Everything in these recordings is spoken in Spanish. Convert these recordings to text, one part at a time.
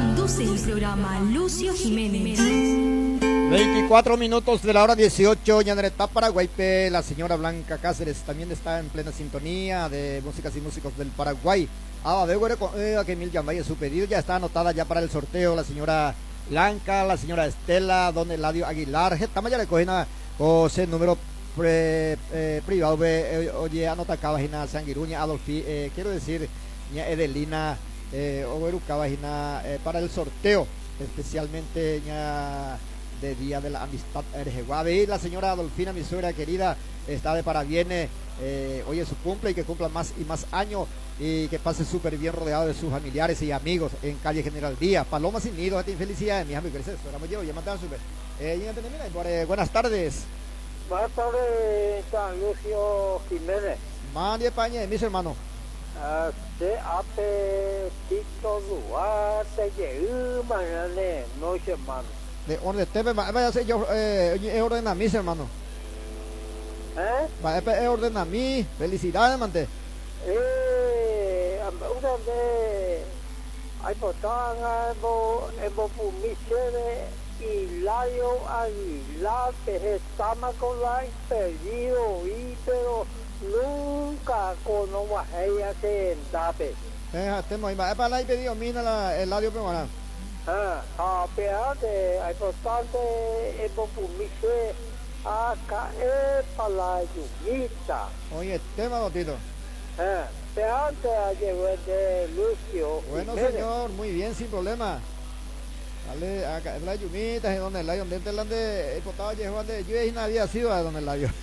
Conduce el programa Lucio Jiménez. 24 minutos de la hora 18, Ñaneretá, Paraguay. La señora Blanca Cáceres también está en plena sintonía de músicas y músicos del Paraguay. Que mil llamadas su pedido ya está anotada ya para el sorteo. La señora Blanca, la señora Estela, don Eladio Aguilar. Estamos ya recogida con ese número privado. Oye, anota acá, vagina Sanguiruña, Adolfi, quiero decir, ña Edelina, Overuca, vagina, para el sorteo, especialmente ña de Día de la Amistad Erjeguabe. La señora Adolfina, mi suegra querida, está de parabienes, hoy es su cumple, y que cumpla más y más años, y que pase súper bien rodeado de sus familiares y amigos en calle General Díaz. Paloma sin nido, esta infelicidad, mi amigo, ya mandaron súper. Buenas tardes. Buenas tardes, San Lucio Jiménez. Mande pañe, mis hermanos. Se apetito Duarte, mañana, noche, hermano. De orden, vaya a ser yo, orden a mis hermanos. Vaya a orden a mí, felicidades, mante. Una de hay botana, hemos fumiche y Layo Aguilar, que estamos con la perdido, pero nunca conozco a ella que en tape. Tenemos ahí, para la pedido, mira el ladio peruano. Pero hay bastante, hemos fumiche acá para la yumita. Oye, tema, Dotito. Pero antes llegó de Lucio. Bueno, señor, muy bien, sin problema. Dale, acá la yumita, es donde el layo, donde el potado llegó de yo y nadie ha sido a donde el layo.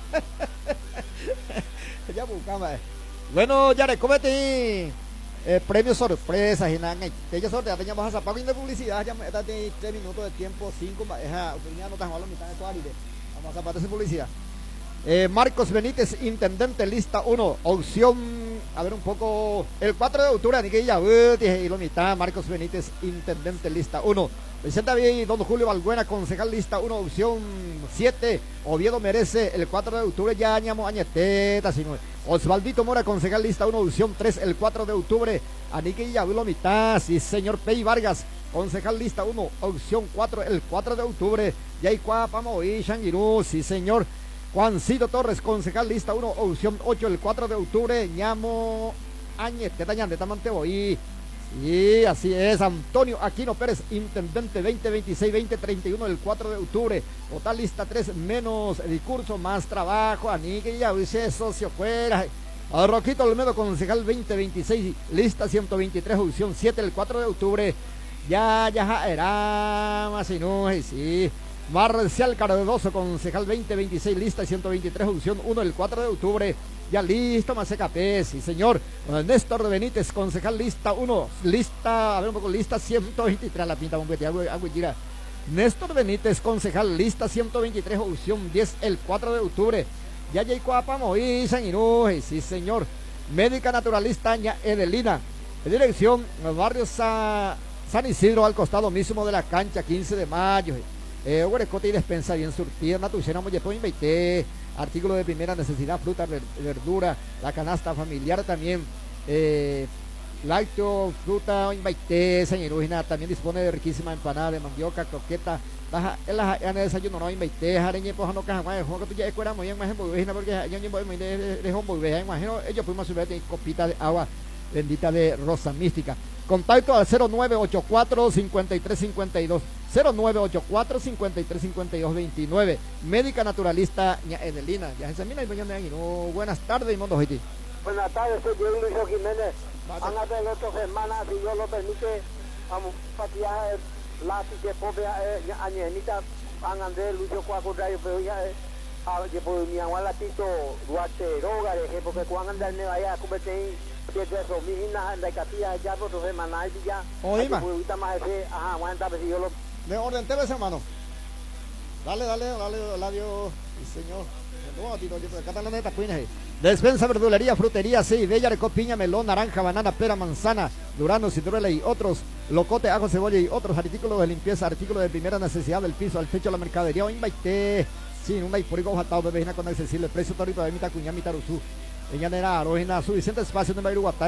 Ya buscamos. Bueno, ya recómete premios sorpresas y nada. Ella sortea, teníamos a zapar de publicidad, ya me da 3 minutos de tiempo, 5, no te jugando mitad de toda la idea. Vamos a zapar de publicidad. Marcos Benítez, intendente, lista 1, opción, a ver un poco, el 4 de octubre, ni que ya, y lo mitad, Marcos Benítez, intendente, lista 1, Vicente David, don Julio Balbuena, concejal, lista 1, opción 7, Oviedo Merece, el 4 de octubre, ya añamos añeteta, sino Osvaldito Mora, concejal, lista 1, opción 3, el 4 de octubre, Anique ya, lo mitad, sí señor, Pei Vargas, concejal, lista 1, opción 4, el 4 de octubre, Yaicua, Pamoí, Shangirú, sí señor, Juancito Torres, concejal, lista 1, opción 8, el 4 de octubre, Ñamo Añete, Tañante, Tamanteboí. Y así es, Antonio Aquino Pérez, intendente, 2026-2031, el 4 de octubre. Total lista 3, menos discurso, más trabajo, Anique ya, dice socio fuera. A Roquito Olmedo, concejal, 2026, lista 123, opción 7, el 4 de octubre. Ya era más y no, sí. Marcial Cardoso, concejal, 2026, lista 123, opción 1, el 4 de octubre. Ya listo, más CKP, sí señor. Néstor Benítez, concejal, lista 1, lista, a ver un poco, lista 123, la pinta bombete, agüitira. Néstor Benítez, concejal, lista 123, opción 10, el 4 de octubre. Ya Yaicuapa, Moí, San Inúi, sí señor. Médica naturalista, ña Edelina. Dirección, barrio San Isidro, al costado mismo de la cancha, 15 de mayo. Huerecote y despensa bien surtida, natucena, mollepo, inveité, artículos de primera necesidad, fruta, verdura, la canasta familiar también, lácteo, fruta, inveité, señorujina, también dispone de riquísima empanada de mandioca, croqueta, en el desayuno no inveité, jareñe, pues no caja más, que tú ya escuela muy bien más en bobejina, porque yo ni voy muy de un bobeja, imagino, ellos fuimos a subir copita de agua bendita de Rosa Mística. Contacto al 0984-5352, 0984-5352-29. Médica naturalista ña Edelina. Ya se mira y mañana buenas tardes, Mondo Haití. Buenas tardes, soy Lucio Jiménez. Ana de la otra semana, si Dios lo permite, vamos a patear la que pobre añenita, Ana de Lucio Cuaco Rayo, pero ya que por mi abuela Tito Duarte Roga, porque cuando andan de allá, cubete de eso, mi hija, la capilla, ya por otra semana, ya. Oíme. Ahorita más ese, aguanta, si yo lo. De orden, te ves, hermano. Dale, Ladio, señor. Despensa, verdulería, frutería, sí, bella, recó, piña, melón, naranja, banana, pera, manzana, durazno, ciruela y otros, locote, ajo, cebolla y otros artículos de limpieza, artículos de primera necesidad del piso, al techo, la mercadería, o invaité, sí, un daipurico, jatao, bebejina con accesible precio, torito de mita, cuñá, mitaruzú, en llanera, arojina, suficiente espacio, en Bairuguatá.